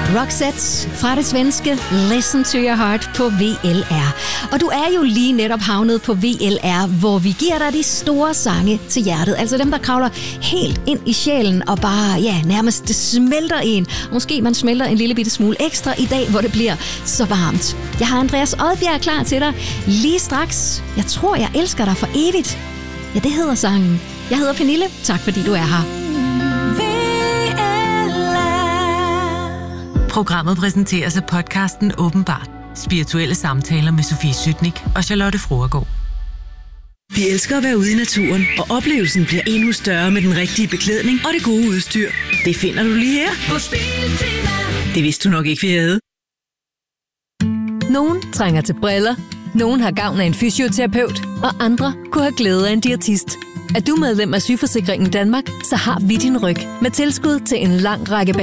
Roxette fra det svenske Listen to Your Heart på VLR. Og du er jo lige netop havnet på VLR, hvor vi giver dig de store sange til hjertet. Altså dem, der kravler helt ind i sjælen og bare, nærmest det smelter en. Måske man smelter en lille bitte smule ekstra i dag, hvor det bliver så varmt. Jeg har Andreas Odbjerg klar til dig lige straks. Jeg tror, jeg elsker dig for evigt. Ja, det hedder sangen. Jeg hedder Pernille. Tak fordi du er her. Programmet præsenteres af podcasten Åbenbart. Spirituelle samtaler med Sofie Sytnik og Charlotte Fruergaard. Vi elsker at være ude i naturen, og oplevelsen bliver endnu større med den rigtige beklædning og det gode udstyr. Det finder du lige her på Biltema. Det vidste du nok ikke, vi havde. Nogen trænger til briller, nogen har gavn af en fysioterapeut, og andre kunne have glæde af en diætist. Er du medlem af Sygeforsikringen Danmark, så har vi din ryg med tilskud til en lang række